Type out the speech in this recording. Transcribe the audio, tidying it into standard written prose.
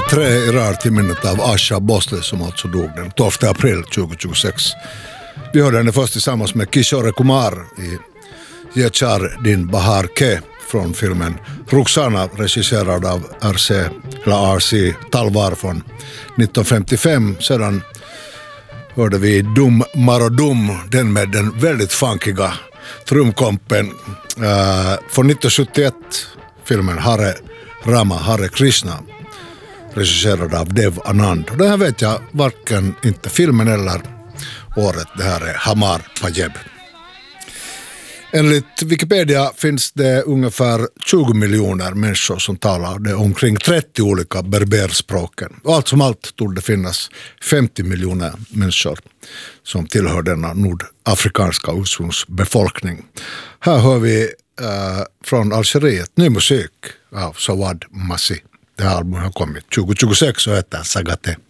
3 i rad till minnet av Asha Bhosle som alltså dog den 12 april 2026. Vi hörde henne först tillsammans med Kishore Kumar i Ye Din Bahar Ke från filmen Rukhsana, regisserad av R.C. Talwar från 1955. Sedan hörde vi Dum Marodum, den med den väldigt funkiga trumkompen från 1971, filmen Hare Rama Hare Krishna, regisserad av Dev Anand. Och det här vet jag varken inte filmen eller året. Det här är Hamar Pajeb. Enligt Wikipedia finns det ungefär 20 miljoner människor som talar det omkring 30 olika berberspråken. Och allt som allt torde det finnas 50 miljoner människor som tillhör denna nordafrikanska ursprungsbefolkning. Här hör vi från Algeriet ny musik av Sawad Massi. Det här albumet har kommit 2026 och heter Sagate.